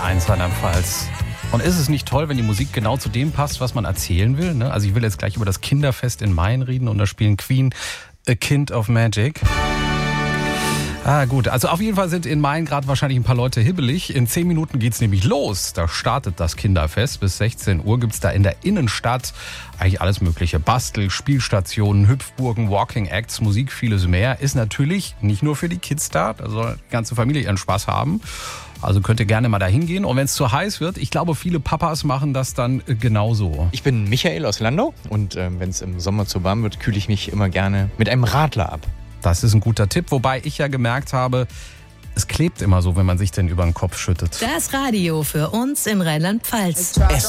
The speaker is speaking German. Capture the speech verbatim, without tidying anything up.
eins Rheinland-Pfalz. Und ist es nicht toll, wenn die Musik genau zu dem passt, was man erzählen will? Ne? Also ich will jetzt gleich über das Kinderfest in Mayen reden und da spielen Queen A Kind of Magic. Ah, gut. Also auf jeden Fall sind in Mayen gerade wahrscheinlich ein paar Leute hibbelig. In zehn Minuten geht's nämlich los. Da startet das Kinderfest. Bis sechzehn Uhr gibt's da in der Innenstadt eigentlich alles mögliche. Bastel, Spielstationen, Hüpfburgen, Walking Acts, Musik, vieles mehr. Ist natürlich nicht nur für die Kids da. Da soll die ganze Familie ihren Spaß haben. Also könnt ihr gerne mal da hingehen. Und wenn es zu heiß wird, ich glaube, viele Papas machen das dann genauso. Ich bin Michael aus Landau und äh, wenn es im Sommer zu warm wird, kühle ich mich immer gerne mit einem Radler ab. Das ist ein guter Tipp, wobei ich ja gemerkt habe, es klebt immer so, wenn man sich den über den Kopf schüttet. Das Radio für uns in Rheinland-Pfalz.